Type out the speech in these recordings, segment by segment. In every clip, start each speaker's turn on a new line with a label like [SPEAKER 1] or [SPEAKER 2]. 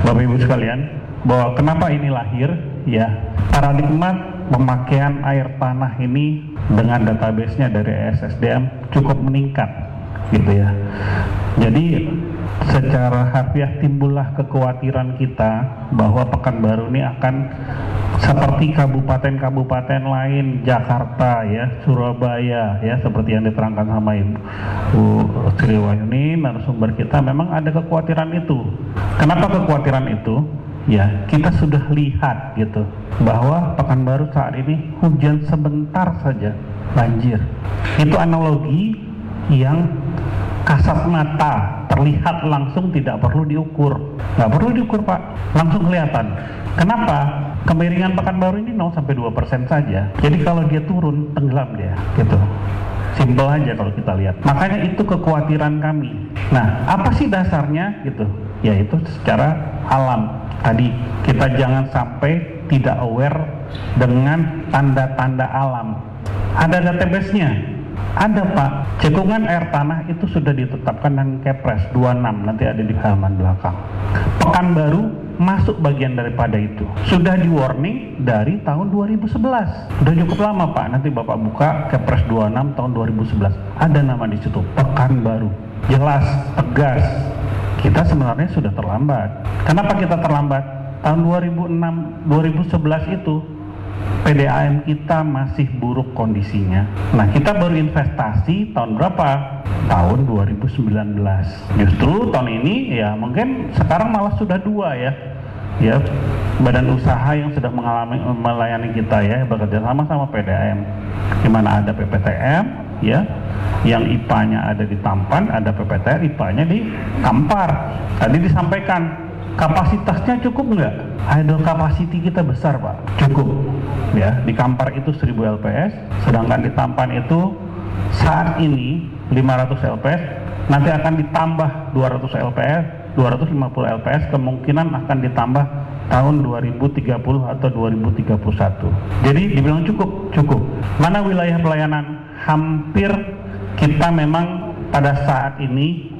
[SPEAKER 1] Bapak Ibu sekalian, bahwa kenapa ini lahir, ya, paradigma pemakaian air tanah ini dengan database-nya dari SSDM cukup meningkat, gitu ya. Jadi secara harfiah timbullah kekhawatiran kita bahwa Pekanbaru ini akan seperti kabupaten-kabupaten lain, Jakarta ya, Surabaya ya, seperti yang diterangkan sama Ibu Sri Wahyuni, narasumber kita, memang ada kekhawatiran itu. Kenapa kekhawatiran itu? Ya, kita sudah lihat gitu bahwa Pekanbaru saat ini hujan sebentar saja banjir. Itu analogi yang kasat mata, terlihat langsung, tidak perlu diukur. Nggak perlu diukur Pak, langsung kelihatan. Kenapa? Kemiringan Pekanbaru ini 0-2% saja. Jadi kalau dia turun, tenggelam dia, gitu. Simpel aja kalau kita lihat. Makanya itu kekhawatiran kami. Nah, apa sih dasarnya gitu? Ya itu secara alam. Tadi kita jangan sampai tidak aware dengan tanda-tanda alam. Ada database-nya. Ada Pak, cekungan air tanah itu sudah ditetapkan dengan Kepres 26, nanti ada di halaman belakang. Pekanbaru masuk bagian daripada itu. Sudah di warning dari tahun 2011. Sudah cukup lama Pak, nanti Bapak buka Kepres 26 tahun 2011. Ada nama di situ, Pekanbaru. Jelas, tegas. Kita sebenarnya sudah terlambat. Kenapa kita terlambat? Tahun 2006, 2011 itu PDAM kita masih buruk kondisinya. Nah, kita baru investasi tahun berapa? Tahun 2019. Justru tahun ini ya mungkin sekarang malah sudah 2 ya. Ya, badan usaha yang sudah melayani kita ya, bekerja sama PDAM. Di mana ada PPTM ya, yang IPA-nya ada di Tampan, ada PPTR, IPA-nya di Kampar. Tadi disampaikan kapasitasnya cukup nggak? Idle capacity kita besar Pak, cukup ya. Di Kampar itu 1000 LPS, sedangkan di Tampan itu saat ini 500 LPS, nanti akan ditambah 200 LPS, 250 LPS, kemungkinan akan ditambah tahun 2030 atau 2031. Jadi dibilang cukup. Mana wilayah pelayanan? Hampir kita memang pada saat ini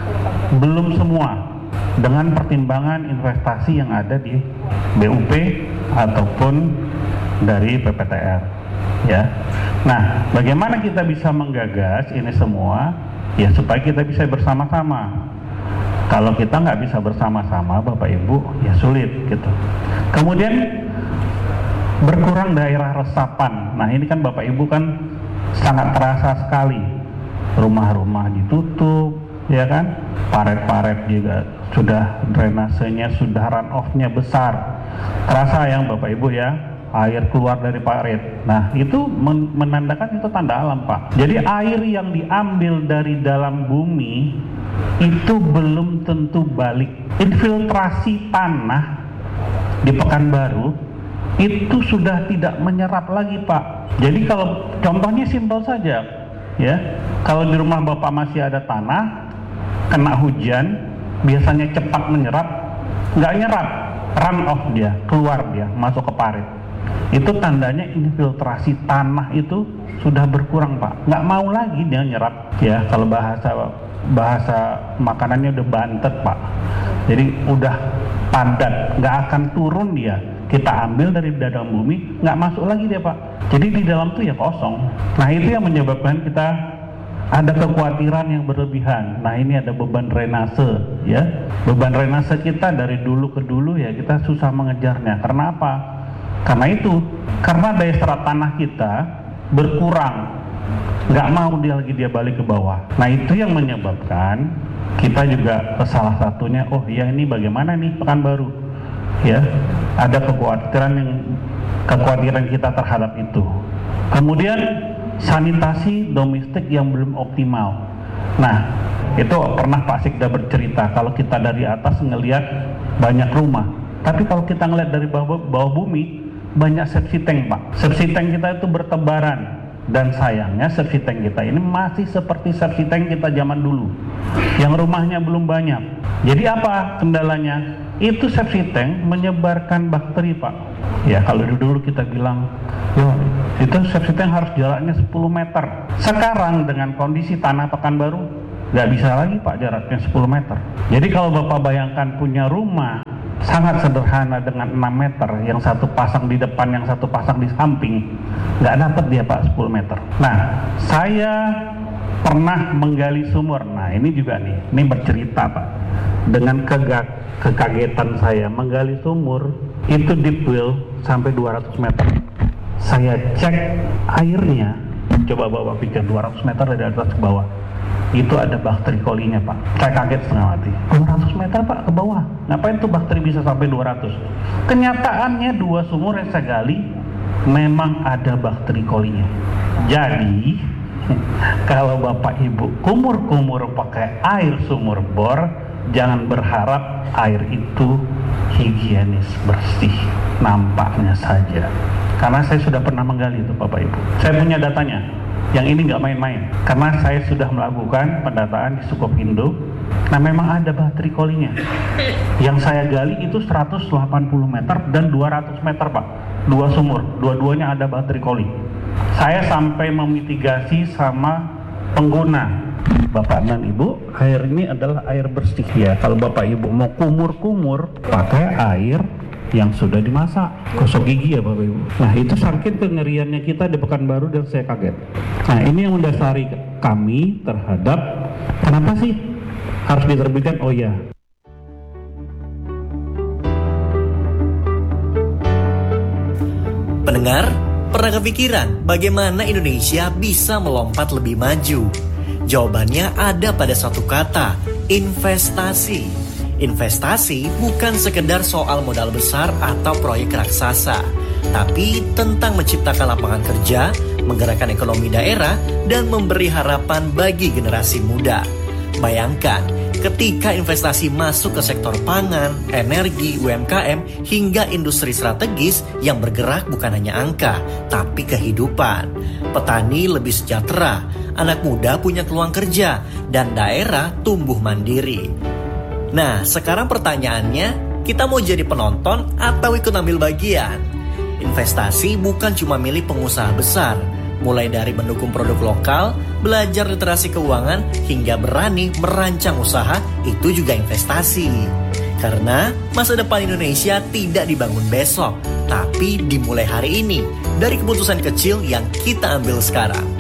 [SPEAKER 1] belum semua, dengan pertimbangan investasi yang ada di BUP ataupun dari PPTR ya. Nah, bagaimana kita bisa menggagas ini semua ya supaya kita bisa bersama-sama. Kalau kita nggak bisa bersama-sama Bapak Ibu ya sulit gitu. Kemudian berkurang daerah resapan. Nah, ini kan Bapak Ibu kan sangat terasa sekali, rumah-rumah ditutup ya kan, paret-paret juga sudah, drainasenya sudah, run off-nya besar, terasa yang Bapak Ibu ya, air keluar dari parit. Nah itu menandakan itu tanda alam Pak. Jadi air yang diambil dari dalam bumi itu belum tentu balik. Infiltrasi tanah di Pekanbaru itu sudah tidak menyerap lagi Pak. Jadi kalau contohnya simpel saja ya, kalau di rumah Bapak masih ada tanah, kena hujan, biasanya cepat menyerap, nggak nyerap, run off dia, keluar dia, masuk ke parit. Itu tandanya infiltrasi tanah itu sudah berkurang Pak, nggak mau lagi dia nyerap ya. Kalau bahasa makanannya udah bantet Pak, jadi udah padat, nggak akan turun dia. Kita ambil dari dalam bumi, nggak masuk lagi dia Pak. Jadi di dalam tuh ya kosong. Nah itu yang menyebabkan kita ada kekhawatiran yang berlebihan. Nah ini ada beban drainase ya. Beban drainase kita dari dulu ke dulu ya kita susah mengejarnya. Karena apa? Karena daya serap tanah kita berkurang. Nggak mau dia balik ke bawah. Nah itu yang menyebabkan kita juga salah satunya, oh ya ini bagaimana nih Pekanbaru ya. Ada kekhawatiran kita terhadap itu. Kemudian sanitasi domestik yang belum optimal. Nah, itu pernah Pak Sikda bercerita, kalau kita dari atas ngelihat banyak rumah, tapi kalau kita ngelihat dari bawah bumi, banyak septic tank Pak. Septic tank kita itu bertebaran, dan sayangnya septic tank kita ini masih seperti septic tank kita zaman dulu, yang rumahnya belum banyak. Jadi apa kendalanya? Itu septic tank menyebarkan bakteri Pak. Ya kalau dulu kita bilang, itu septic tank harus jaraknya 10 meter. Sekarang dengan kondisi tanah Pekanbaru, nggak bisa lagi Pak jaraknya 10 meter. Jadi kalau Bapak bayangkan punya rumah sangat sederhana dengan 6 meter, yang satu pasang di depan, yang satu pasang di samping, nggak dapat dia Pak 10 meter. Nah, saya pernah menggali sumur. Nah, ini juga nih, ini bercerita Pak. Dengan kekagetan saya menggali sumur, itu deep well sampai 200 meter. Saya cek airnya, coba Bapak pikir 200 meter dari atas ke bawah. Itu ada bakteri kolinya Pak. Saya kaget setengah mati. 200 meter Pak ke bawah. Ngapain tuh bakteri bisa sampai 200? Kenyataannya 2 sumur yang saya gali memang ada bakteri kolinya. Jadi kalau Bapak Ibu kumur-kumur pakai air sumur bor, jangan berharap air itu higienis bersih. Nampaknya saja. Karena saya sudah pernah menggali itu Bapak Ibu. Saya punya datanya. Yang ini nggak main-main, karena saya sudah melakukan pendataan di Sukopindo. Nah, memang ada bakteri kolinya. Yang saya gali itu 180 meter dan 200 meter Pak. 2 sumur, dua-duanya ada bakteri koli. Saya sampai memitigasi sama pengguna. Bapak dan Ibu, air ini adalah air bersih ya. Kalau Bapak Ibu mau kumur-kumur, pakai air yang sudah dimasak. Gosok gigi ya Bapak Ibu. Nah, itu saking kengeriannya kita di Pekanbaru dan saya kaget. Nah, ini yang mendasari kami terhadap kenapa sih harus diterbitkan? Oh ya,
[SPEAKER 2] pendengar, pernah kepikiran bagaimana Indonesia bisa melompat lebih maju? Jawabannya ada pada satu kata, investasi. Investasi bukan sekedar soal modal besar atau proyek raksasa, tapi tentang menciptakan lapangan kerja, menggerakkan ekonomi daerah, dan memberi harapan bagi generasi muda. Bayangkan, ketika investasi masuk ke sektor pangan, energi, UMKM, hingga industri strategis yang bergerak bukan hanya angka, tapi kehidupan. Petani lebih sejahtera, anak muda punya peluang kerja, dan daerah tumbuh mandiri. Nah, sekarang pertanyaannya, kita mau jadi penonton atau ikut ambil bagian? Investasi bukan cuma milik pengusaha besar, mulai dari mendukung produk lokal, belajar literasi keuangan, hingga berani merancang usaha, itu juga investasi. Karena masa depan Indonesia tidak dibangun besok, tapi dimulai hari ini, dari keputusan kecil yang kita ambil sekarang.